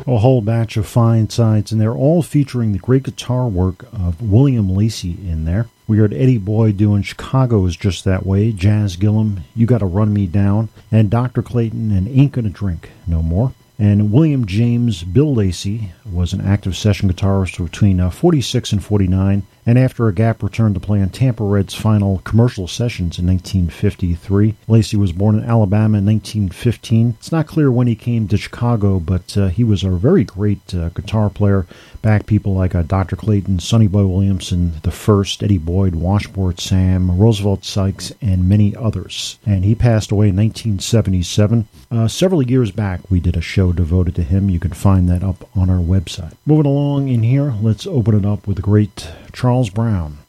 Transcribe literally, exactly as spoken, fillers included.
A whole batch of fine sides, and they're all featuring the great guitar work of William Lacey in there. We heard Eddie Boyd doing Chicago Is Just That Way, Jazz Gillum, You Gotta Run Me Down, and Doctor Clayton and Ain't Gonna Drink No More. And William James Bill Lacey was an active session guitarist between uh, forty-six and forty-nine, and after a gap returned to play on Tampa Red's final commercial sessions in nineteen fifty-three. Lacey was born in Alabama in nineteen fifteen. It's not clear when he came to Chicago, but uh, he was a very great uh, guitar player. Back people like uh, Doctor Clayton, Sonny Boy Williamson, the First, Eddie Boyd, Washboard Sam, Roosevelt Sykes, and many others. And he passed away in nineteen seventy-seven. Uh, several years back, we did a show devoted to him. You can find that up on our website. Moving along in here, let's open it up with the great Charles Brown.